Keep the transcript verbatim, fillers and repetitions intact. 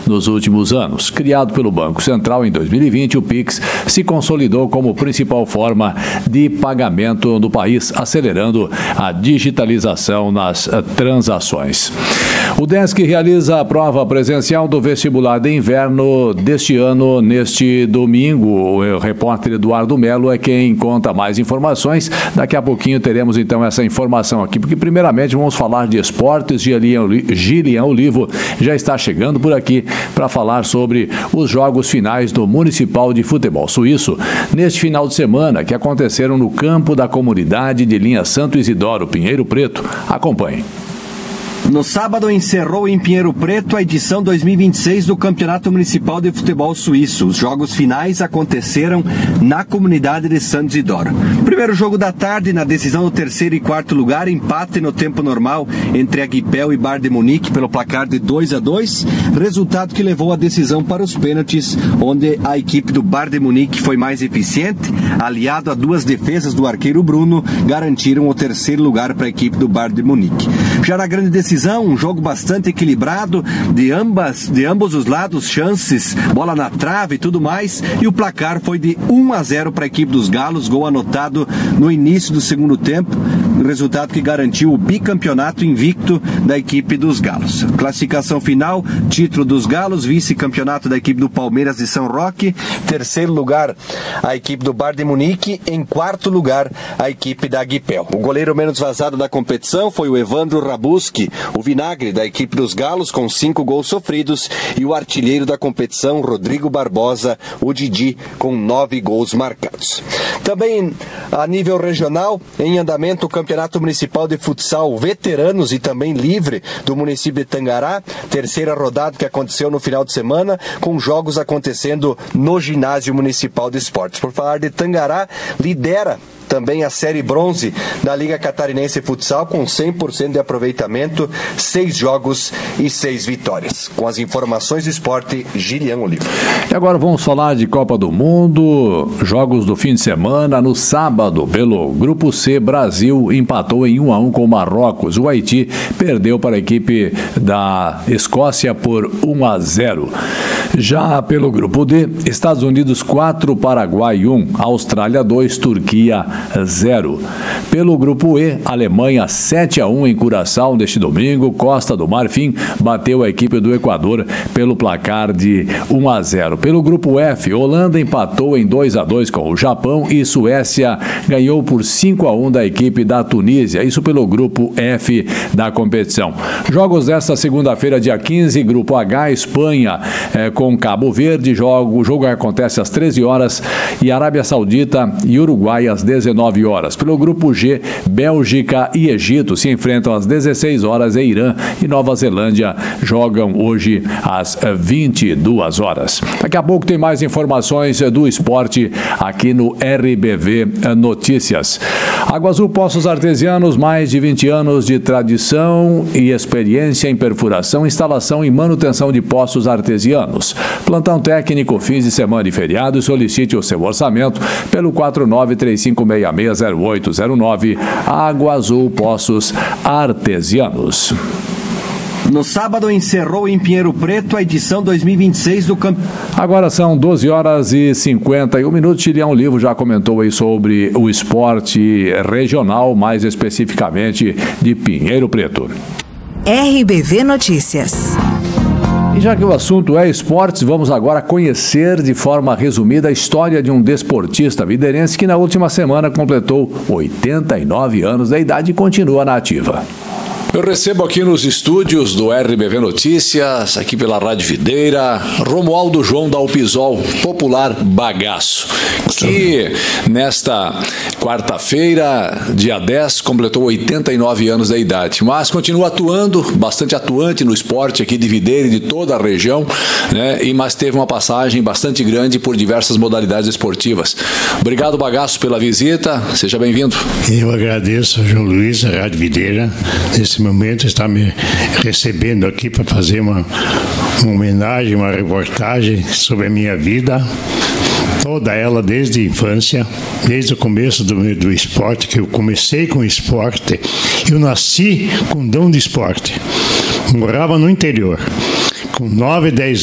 nos últimos anos. Criado pelo Banco Central em dois mil e vinte, o Pix se consolidou como principal forma de pagamento do país, acelerando a digitalização nas transações. O Desk realiza a prova presencial do vestibular de inverno deste ano, neste domingo. O repórter Eduardo Melo é quem conta mais informações. Daqui a pouquinho teremos então essa informação aqui, porque primeiramente vamos falar de esportes. Gilian Olivo já está chegando por aqui para falar sobre os jogos finais do Municipal de Futebol Suíço neste final de semana, que aconteceram no campo da comunidade de linha Santo Isidoro, Pinheiro Preto. Acompanhe. No sábado encerrou em Pinheiro Preto a edição dois mil e vinte e seis do Campeonato Municipal de Futebol Suíço. Os jogos finais aconteceram na comunidade de Santo Isidoro. Primeiro jogo da tarde, na decisão do terceiro e quarto lugar, empate no tempo normal entre Aguipel e Bar de Munique pelo placar de dois a dois, resultado que levou a decisão para os pênaltis, onde a equipe do Bar de Munique foi mais eficiente, aliado a duas defesas do arqueiro Bruno, garantiram o terceiro lugar para a equipe do Bar de Munique. Já na grande decisão, um jogo bastante equilibrado, de, ambas, de ambos os lados, chances, bola na trave e tudo mais, e o placar foi de um a zero para a equipe dos Galos, gol anotado no início do segundo tempo, resultado que garantiu o bicampeonato invicto da equipe dos Galos. Classificação final, título dos Galos, vice-campeonato da equipe do Palmeiras de São Roque, terceiro lugar a equipe do Bar de Munique, em quarto lugar a equipe da Aguipel. O goleiro menos vazado da competição foi o Evandro Rabuski, o vinagre da equipe dos Galos, com cinco gols sofridos, e o artilheiro da competição, Rodrigo Barbosa, o Didi, com nove gols marcados. Também a nível regional, em andamento o Campeonato Municipal de Futsal Veteranos e também Livre do município de Tangará, terceira rodada que aconteceu no final de semana, com jogos acontecendo no Ginásio Municipal de Esportes. Por falar de Tangará, lidera também a Série Bronze da Liga Catarinense Futsal, com cem por cento de aproveitamento, seis jogos e seis vitórias. Com as informações do esporte, Gilian Olivo. E agora vamos falar de Copa do Mundo, jogos do fim de semana. No sábado, pelo Grupo C, Brasil empatou em um a um com o Marrocos. O Haiti perdeu para a equipe da Escócia por um a zero. Já pelo Grupo D, Estados Unidos quatro, Paraguai um, Austrália dois, Turquia zero. Pelo Grupo E, Alemanha sete a um em Curaçao neste domingo. Costa do Marfim bateu a equipe do Equador pelo placar de um a zero. Pelo Grupo F, Holanda empatou em dois a dois com o Japão e Suécia ganhou por cinco a um da equipe da Tunísia. Isso pelo Grupo F da competição. Jogos desta segunda-feira, dia quinze, Grupo H, Espanha é, com Cabo Verde. Jogo, o jogo acontece às treze horas e Arábia Saudita e Uruguai às dezenove horas. Pelo Grupo G, Bélgica e Egito se enfrentam às dezesseis horas e Irã e Nova Zelândia jogam hoje às vinte e duas horas. Daqui a pouco tem mais informações do esporte aqui no R B V Notícias. Água Azul Poços Artesianos, mais de vinte anos de tradição e experiência em perfuração, instalação e manutenção de poços artesianos. Plantão técnico, fins de semana e feriado. Solicite o seu orçamento pelo quatro nove três cinco seis seis zero oito zero nove. Água Azul Poços Artesianos. No sábado encerrou em Pinheiro Preto a edição dois mil e vinte e seis do campeonato. Agora são doze horas e cinquenta e um minutos. Gilian Olivo já comentou aí sobre o esporte regional, mais especificamente de Pinheiro Preto. R B V Notícias. E já que o assunto é esportes, vamos agora conhecer de forma resumida a história de um desportista viderense que na última semana completou oitenta e nove anos de idade e continua na ativa. Eu recebo aqui nos estúdios do R B V Notícias, aqui pela Rádio Videira, Romualdo João Dalpisol, popular Bagaço, que nesta quarta-feira, dia dez, completou oitenta e nove anos de idade, mas continua atuando, bastante atuante no esporte aqui de Videira e de toda a região, né? E mas teve uma passagem bastante grande por diversas modalidades esportivas. Obrigado, Bagaço, pela visita, seja bem-vindo. Eu agradeço, João Luiz, a Rádio Videira, nesse momento está me recebendo aqui para fazer uma, uma homenagem, uma reportagem sobre a minha vida, toda ela desde a infância, desde o começo do, do esporte, que eu comecei com esporte. Eu nasci com dom de esporte, morava no interior, com nove, dez